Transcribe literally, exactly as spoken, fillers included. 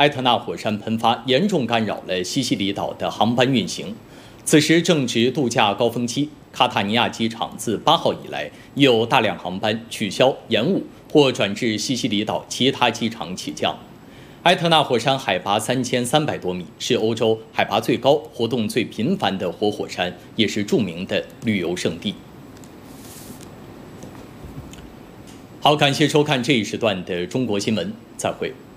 埃特纳火山喷发严重干扰了西西里岛的航班运行。此时正值度假高峰期，卡塔尼亚机场自八号以来有大量航班取消、延误或转至西西里岛其他机场起降。埃特纳火山海拔三千三百多米，是欧洲海拔最高、活动最频繁的活火山，也是著名的旅游胜地。好，感谢收看这一时段的中国新闻，再会。